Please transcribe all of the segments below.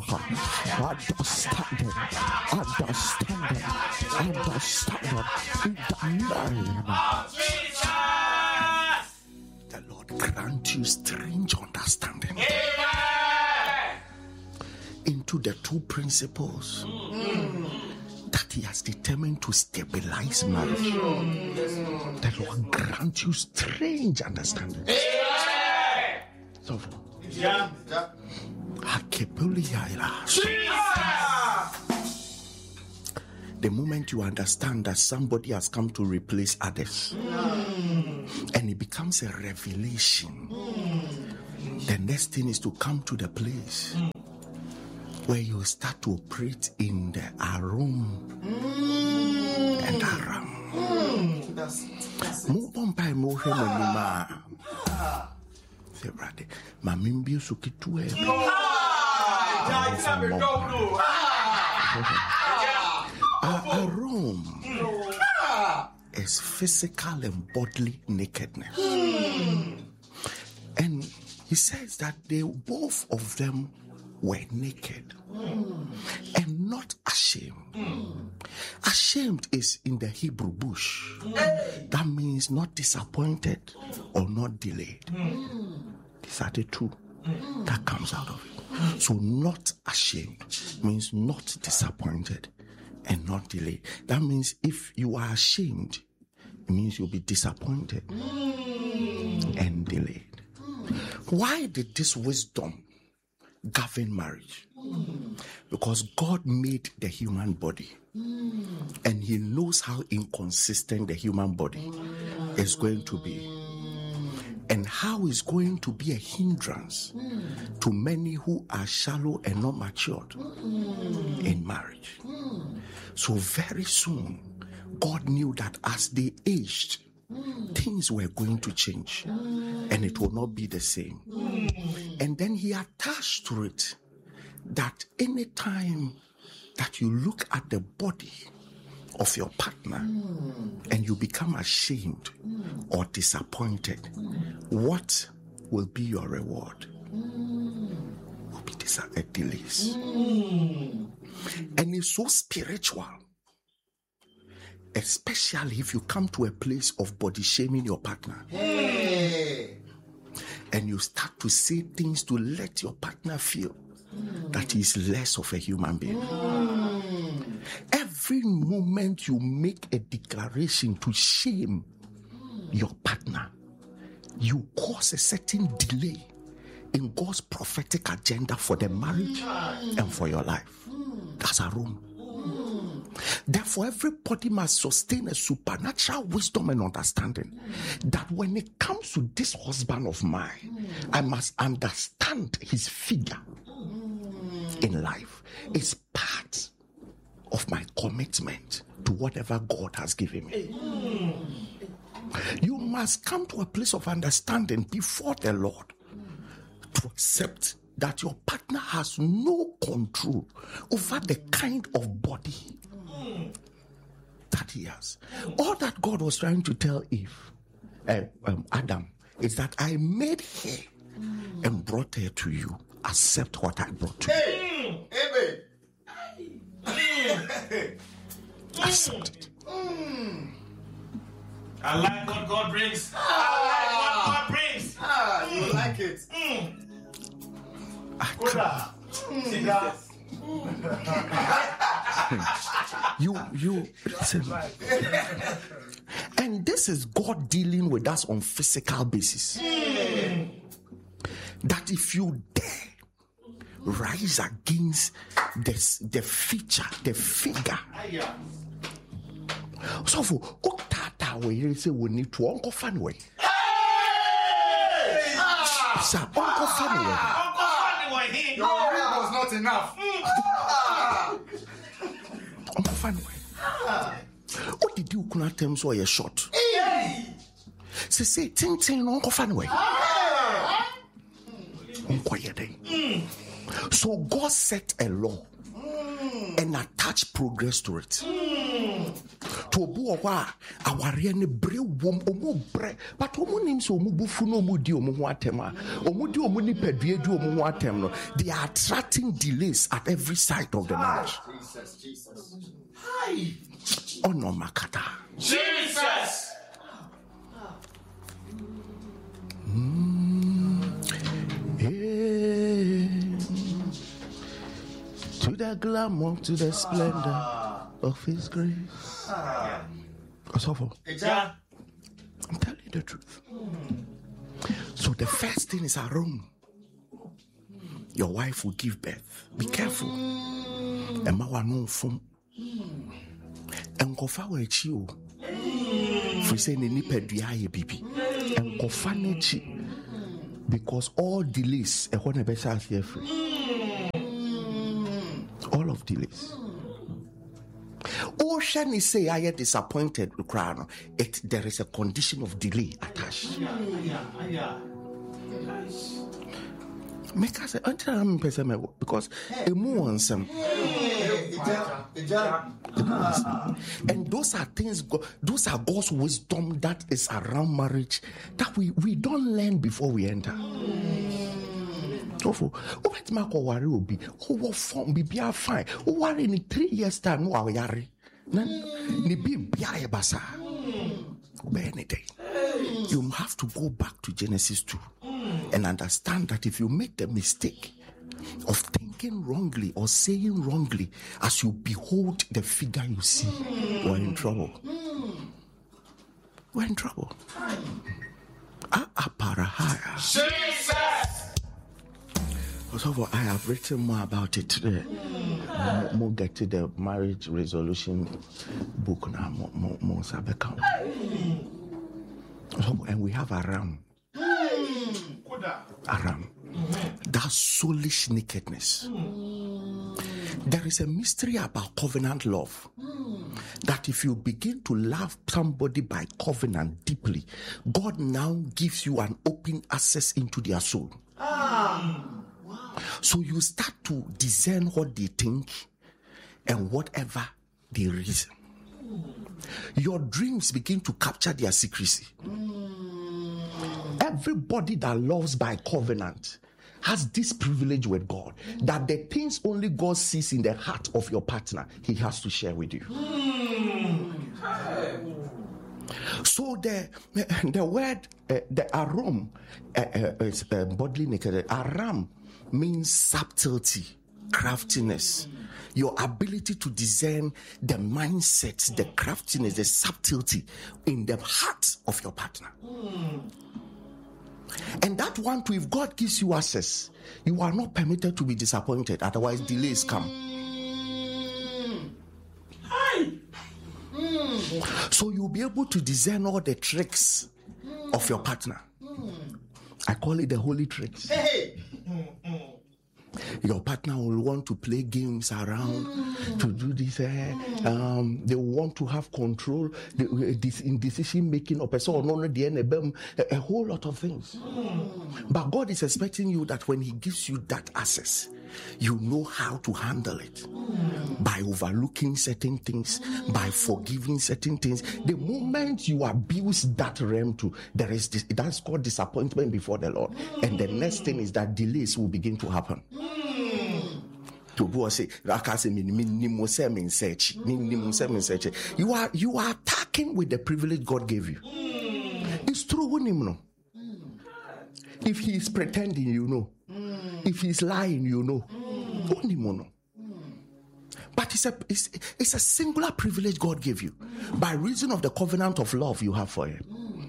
The Lord grant you strange understanding into the two principles that He has determined to stabilize marriage. The Lord grant you strange understanding. So, the moment you understand that somebody has come to replace others, and it becomes a revelation, the next thing is to come to the place where you start to operate in the Arum and Aram. Arum is physical and bodily nakedness. And he says that they both of them were naked and not ashamed. Ashamed is in the Hebrew bush. That means not disappointed or not delayed. These are the two that comes out of it. So not ashamed means not disappointed and not delayed. That means if you are ashamed, it means you'll be disappointed and delayed. Why did this wisdom govern marriage? Because God made the human body, and He knows how inconsistent the human body is going to be, and how it's going to be a hindrance to many who are shallow and not matured in marriage. So very soon, God knew that as they aged, things were going to change and it will not be the same. And then He attached to it that any time that you look at the body of your partner and you become ashamed or disappointed, what will be your reward? Will be delays. And it's so spiritual, especially if you come to a place of body shaming your partner. And you start to say things to let your partner feel that he's less of a human being. Every moment you make a declaration to shame your partner, you cause a certain delay in God's prophetic agenda for the marriage and for your life. That's a room. Therefore, everybody must sustain a supernatural wisdom and understanding that when it comes to this husband of mine, I must understand his figure in life. It's part of my commitment to whatever God has given me. You must come to a place of understanding before the Lord to accept that your partner has no control over the kind of body that he has. All that God was trying to tell Adam, is that I made her and brought her to you. Accept what I brought to you. Accept it. I like what God brings. You like it. You listen. And this is God dealing with us on physical basis. That if you dare rise against the figure. So for Oktata we say we need to Uncle Fanway. Sir, Uncle Fanway. Your rib was not enough. Uncle Fanway. What did you call them so you're short? Say ting Uncle Fanway. So God set a law and attached progress to it. To obu owa aware ne bre wom omu bre but omu nim so omu bufu no omu di omu ho atem a omu di omu ni padue di omu ho atem no they are attracting delays at every side of the marriage. Jesus. Hi. Oh no makata. Jesus. To the glamour, to the splendor of His grace. I'm telling you the truth. So the first thing is a room. Your wife will give birth. Be careful. Emma wa no fom. Enkofa wa echi o. For say ni nipadua ye bibi. Enkofa na echi. Because all delays e ho na be sha here free. All of delays. Ocean is say I am disappointed. There is a condition of delay attached. Make us because and those are things, those are God's wisdom that is around marriage that we don't learn before we enter. So, my worry will be, form be fine. Worry in 3 years' time, no, yari. Ni be basa. You have to go back to Genesis 2 and understand that if you make the mistake of thinking wrongly or saying wrongly as you behold the figure you see, we're in trouble. We're in trouble. Jesus! So I have written more about it today. More get to the marriage resolution book now. More sabeka. And we have Aram. Aram. That soulish nakedness. There is a mystery about covenant love. That if you begin to love somebody by covenant deeply, God now gives you an open access into their soul. So you start to discern what they think and whatever they reason. Your dreams begin to capture their secrecy. Everybody that loves by covenant has this privilege with God, that the things only God sees in the heart of your partner, He has to share with you. So the word, the aram, is bodily naked. Aram means subtlety, craftiness, your ability to discern the mindset, the craftiness, the subtlety in the heart of your partner. And that one too, if God gives you access, you are not permitted to be disappointed, otherwise delays come. So you'll be able to discern all the tricks of your partner. I call it the holy tricks. Your partner will want to play games around, to do this. They want to have control in decision making of a whole lot of things. But God is expecting you that when He gives you that access, you know how to handle it by overlooking certain things, by forgiving certain things. The moment you abuse that realm too, there is this, that's called disappointment before the Lord. And the next thing is that delays will begin to happen. You are attacking with the privilege God gave you. It's true. If he is pretending, you know. If he's lying, you know. But it's a singular privilege God gave you by reason of the covenant of love you have for Him.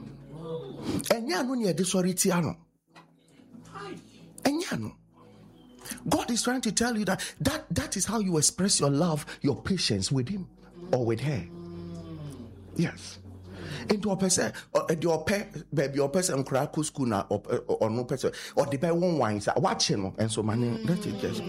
God is trying to tell you that is how you express your love, your patience with Him or with her. Yes. Into a person, your person crack school now, or no person, or the bear one wine, watching, and so many. That is just.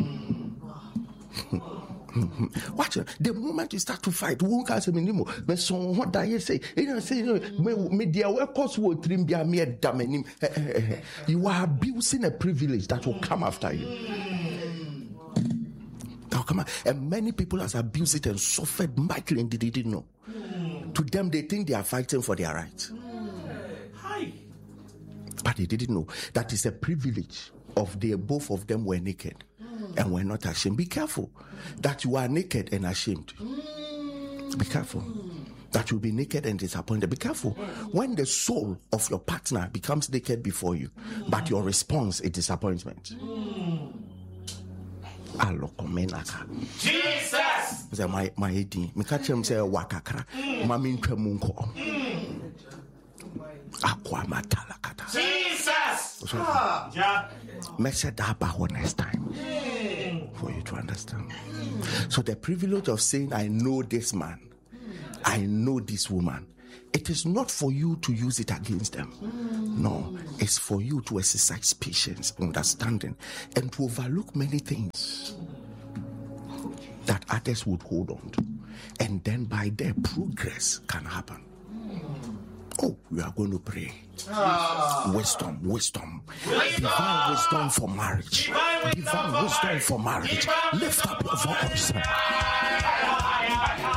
Watch it. The moment you start to fight, who can say minimum? But so what do you say? You say, media workers will trim be a mere damning. You are abusing a privilege that will come after you. That come on. And many people has abused it and suffered mightily and they didn't know. To them, they think they are fighting for their rights. But they didn't know that is a privilege of both of them were naked and were not ashamed. Be careful that you are naked and ashamed. Be careful that you'll be naked and disappointed. Be careful when the soul of your partner becomes naked before you, but your response is disappointment. Jesus. My eddie, me catch him say wakakra, mami ntwamunko. Akwa matalakata. Jesus. Message that about next time for you to understand. So the privilege of saying, I know this man, I know this woman, it is not for you to use it against them. No, it's for you to exercise patience, understanding, and to overlook many things that others would hold on to. And then by their progress can happen. Oh, we are going to pray. Wisdom. Divine wisdom for marriage. Divine wisdom for marriage. Lift up your voice.